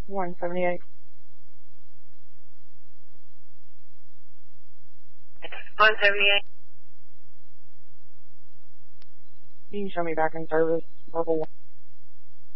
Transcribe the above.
178. 178. You can show me back in service, level 1.